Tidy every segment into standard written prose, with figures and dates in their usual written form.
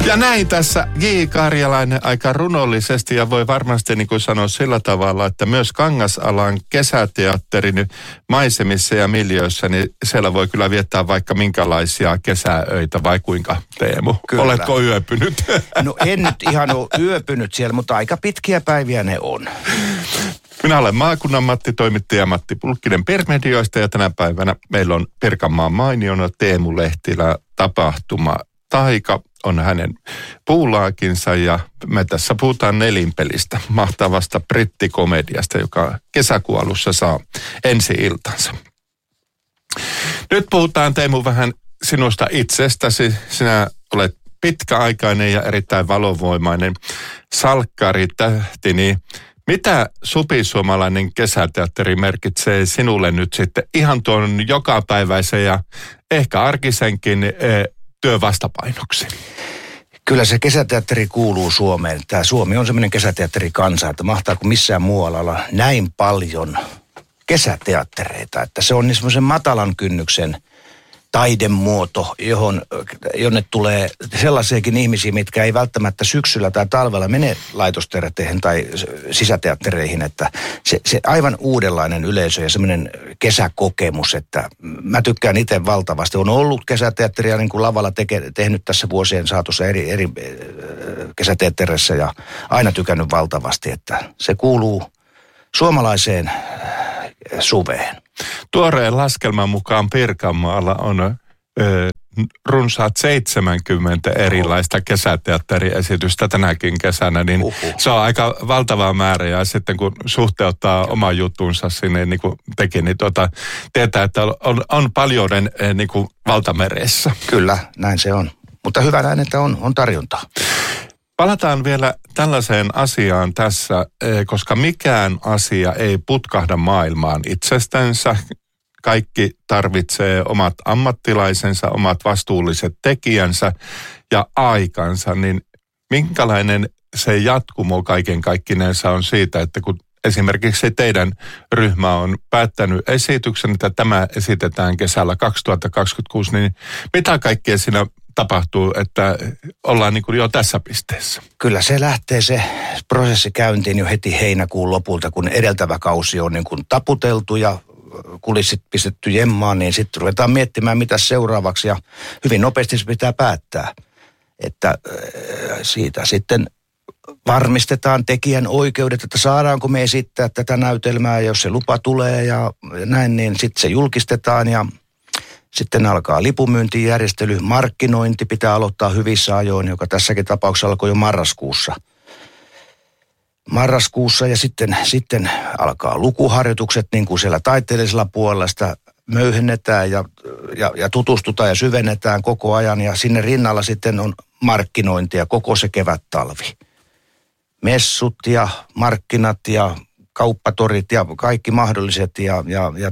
Ja näin tässä J. Karjalainen aika runollisesti ja voi varmasti niin kuin sanoa sillä tavalla, että myös Kangasalan kesäteatterin maisemissa ja miljöissä, niin siellä voi kyllä viettää vaikka minkälaisia kesäöitä vai kuinka, Teemu? Kyllä. Oletko yöpynyt? No en nyt ihan ole yöpynyt siellä, mutta aika pitkiä päiviä ne on. Minä olen maakunnan Matti, toimittaja Matti Pulkkinen Permedioista ja tänä päivänä meillä on Pirkanmaan mainiona Teemu Lehtilä tapahtuma. Taika on hänen puulaakinsa ja me tässä puhutaan Nelinpelistä, mahtavasta brittikomediasta, joka kesäkuun alussa saa ensi-iltansa. Nyt puhutaan, Teemu, vähän sinusta itsestäsi. Sinä olet pitkäaikainen ja erittäin valovoimainen salkkaritähti, niin mitä supisuomalainen kesäteatteri merkitsee sinulle nyt sitten ihan tuon jokapäiväisen ja ehkä arkisenkin työvastapainoksi? Kyllä se kesäteatteri kuuluu Suomeen. Tämä Suomi on semmoinen kesäteatterikansa, että mahtaako missään muualla olla näin paljon kesäteattereita. Että se on niin semmoisen matalan kynnyksen taidemuoto, jonne tulee sellaisiakin ihmisiä, mitkä ei välttämättä syksyllä tai talvella mene laitosteattereihin tai sisäteattereihin, että se aivan uudenlainen yleisö ja semmoinen kesäkokemus, että mä tykkään itse valtavasti. On ollut kesäteatteria niin kuin lavalla tehnyt tässä vuosien saatossa eri kesäteattereissa ja aina tykännyt valtavasti, että se kuuluu suomalaiseen suveen. Tuoreen laskelman mukaan Pirkanmaalla on runsaat 70 erilaista kesäteatteriesitystä tänäkin kesänä, niin se on aika valtava määrä. Ja sitten kun suhteuttaa oman juttunsa sinne, niin kuin teki, niin tietää, että on paljouden niin kuin valtameressä. Kyllä, näin se on. Mutta hyvä näin, että on tarjontaa. Palataan vielä tällaiseen asiaan tässä, koska mikään asia ei putkahda maailmaan itsestänsä. Kaikki tarvitsee omat ammattilaisensa, omat vastuulliset tekijänsä ja aikansa. Niin minkälainen se jatkumo kaiken kaikkinensa on siitä, että kun esimerkiksi teidän ryhmä on päättänyt esityksen, että tämä esitetään kesällä 2026, niin mitä kaikkea siinä tapahtuu, että ollaan niin kuin jo tässä pisteessä? Kyllä se lähtee se prosessi käyntiin jo heti heinäkuun lopulta, kun edeltävä kausi on niin kuin taputeltu ja kulissit pistetty jemmaan, niin sitten ruvetaan miettimään, mitä seuraavaksi ja hyvin nopeasti se pitää päättää. Että siitä sitten varmistetaan tekijän oikeudet, että saadaanko me esittää tätä näytelmää, jos se lupa tulee ja näin, niin sitten se julkistetaan ja sitten alkaa lipunmyyntijärjestely, markkinointi pitää aloittaa hyvissä ajoin, joka tässäkin tapauksessa alkoi jo marraskuussa ja sitten alkaa lukuharjoitukset, niin kuin siellä taiteellisella puolella sitä möyhennetään ja tutustutaan ja syvennetään koko ajan ja sinne rinnalla sitten on markkinointia koko se kevät-talvi. Messut ja markkinat ja kauppatorit ja kaikki mahdolliset ja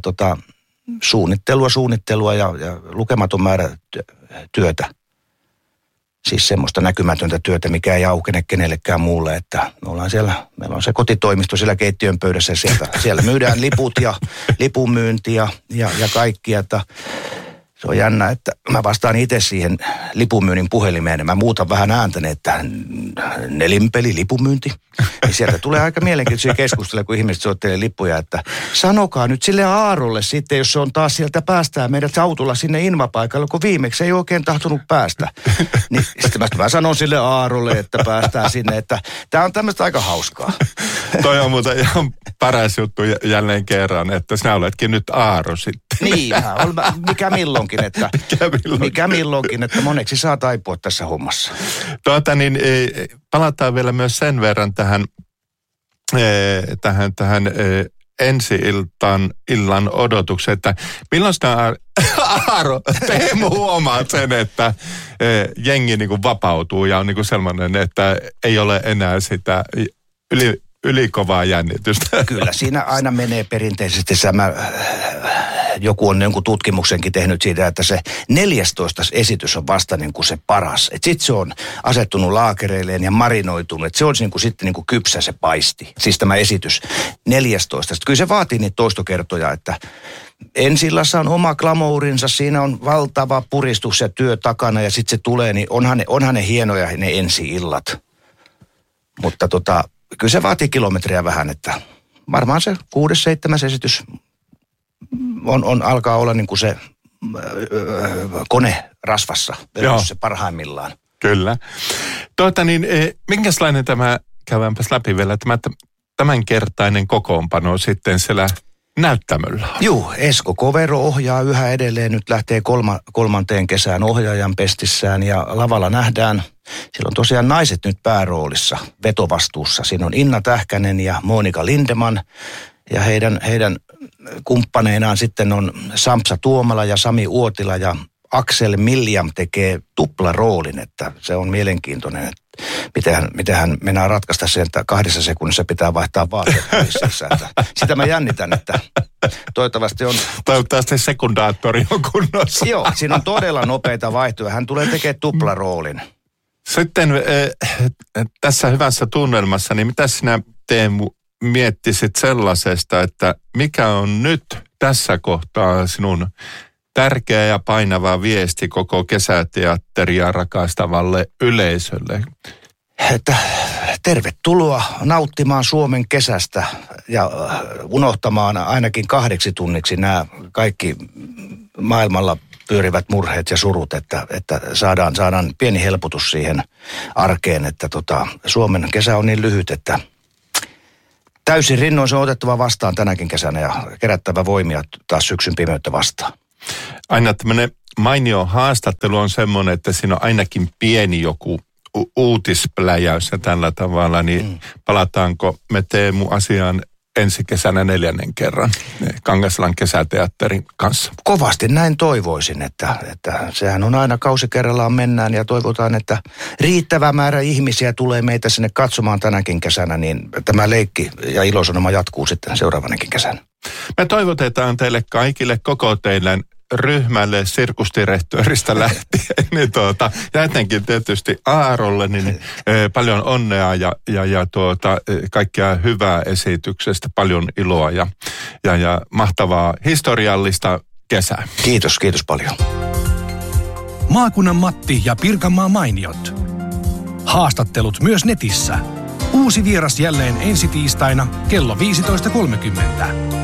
suunnittelua ja lukematon määrä työtä. Siis semmoista näkymätöntä työtä, mikä ei aukene kenellekään muulle, että meillä on se kotitoimisto siellä keittiön pöydässä ja siellä myydään liput ja lipunmyynti ja kaikki, että se on jännä, että mä vastaan itse siihen lipunmyynnin puhelimeen ja mä muutan vähän ääntäni, että Nelinpeli lipunmyynti. Ja sieltä tulee aika mielenkiintoisia keskusteluja, kun ihmiset soittelee lippuja, että sanokaa nyt sille Aarolle sitten, jos se on taas sieltä päästään meidät autolla sinne invapaikalle, kun viimeksi ei oikein tahtonut päästä. Niin sitten mä sanon sille Aarolle, että päästään sinne, että tää on tämmöistä aika hauskaa. Toi on muuten ihan paras juttu jälleen kerran, että sinä oletkin nyt Aaro sitten. Niin, mikä milloinkin, että moneksi saa taipua tässä hommassa. Palataan vielä myös sen verran tähän ensi-illan odotukseen, että milloin sitä Aaro, Teemu huomaat sen, että jengi niin kuin vapautuu ja on niin kuin sellainen, että ei ole enää sitä ylikovaa jännitystä. Kyllä, siinä aina menee perinteisesti joku on jonkun tutkimuksenkin tehnyt siitä, että se 14. esitys on vasta niin kuin se paras. Että sitten se on asettunut laakereilleen ja marinoitunut. Että se on sitten niin kuin kypsä se paisti. Siis tämä esitys 14. Sitten kyllä se vaatii niitä toistokertoja, että Ensillassa on oma glamourinsa, siinä on valtava puristus ja työ takana ja sitten se tulee, niin onhan ne hienoja ne ensi-illat. Mutta kyllä se vaatii kilometriä vähän, että varmaan se 6-7 esitys alkaa olla niin kuin se kone rasvassa, se parhaimmillaan. Kyllä. Minkälainen tämä, käydäänpäs läpi vielä, tämänkertainen kokoonpano sitten siellä näyttämöllä? Joo, Esko Kovero ohjaa yhä edelleen, nyt lähtee kolmanteen kesään ohjaajan pestissään ja lavalla nähdään, siellä on tosiaan naiset nyt pääroolissa, vetovastuussa. Siinä on Inna Tähkänen ja Monika Lindeman ja heidän kumppaneinaan sitten on Sampsa Tuomala ja Sami Uotila ja Axel Miljam tekee tuplaroolin, että se on mielenkiintoinen, että miten hän mennään ratkaista sen, että 2 sekunnissa pitää vaihtaa vaatteet. Sitä mä jännitän, että toivottavasti sekundaattori on kunnossa. Joo, siinä on todella nopeita vaihtoja. Hän tulee tekemään tuplaroolin. Sitten tässä hyvässä tunnelmassa, niin mitä sinä, Teemu, miettisit sellaisesta, että mikä on nyt tässä kohtaa sinun tärkeä ja painava viesti koko kesäteatteria rakastavalle yleisölle? Että tervetuloa nauttimaan Suomen kesästä ja unohtamaan ainakin 2 tunniksi nämä kaikki maailmalla pyörivät murheet ja surut, että saadaan pieni helpotus siihen arkeen, että Suomen kesä on niin lyhyt, että täysin rinnoin se on otettava vastaan tänäkin kesänä ja kerättävä voimia taas syksyn pimeyttä vastaan. Aina tämmöinen mainio haastattelu on semmoinen, että siinä on ainakin pieni joku uutispläjäys ja tällä tavalla, niin palataanko me Teemu asiaan ensi kesänä 4. kerran Kangasalan kesäteatterin kanssa? Kovasti näin toivoisin, että sehän on aina kausi kerrallaan mennään ja toivotaan, että riittävä määrä ihmisiä tulee meitä sinne katsomaan tänäkin kesänä, niin tämä leikki ja ilosanoma jatkuu sitten seuraavankin kesänä. Me toivotetaan teille kaikille koko teidän ryhmälle sirkusdirektööristä lähtien, ja etenkin tietysti Aarolle, niin paljon onnea ja kaikkea hyvää esityksestä, paljon iloa ja mahtavaa historiallista kesää. Kiitos paljon. Maakunnan Matti ja Pirkanmaan mainiot. Haastattelut myös netissä. Uusi vieras jälleen ensi tiistaina kello 15.30.